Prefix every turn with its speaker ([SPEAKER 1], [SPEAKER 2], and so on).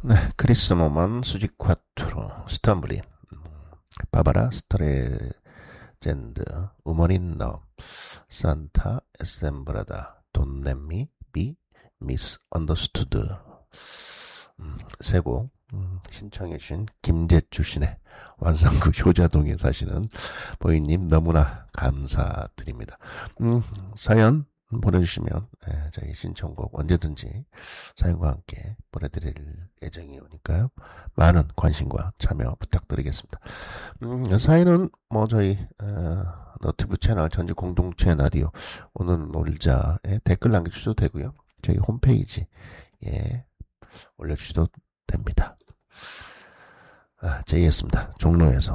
[SPEAKER 1] 네, 크리스 모만 수직 콰트로 스탬블린 바바라 스트레젠드 우먼인 너 산타 에셈브라다 돈냄미 비 미스 언더스투드 세곡 신청해 주신 김재주 씨네 완산구 효자동에 사시는 보이님 너무나 감사드립니다. 사연 보내주시면 저희 신청곡 언제든지 사연과 함께 보내드릴 예정이오니까요. 많은 관심과 참여 부탁드리겠습니다. 사연은 뭐 저희 너튜브 채널 전주 공동체 라디오 오늘 놀자에 댓글 남겨주셔도 되고요. 저희 홈페이지에 올려주셔도 됩니다. 제이였습니다. 종로에서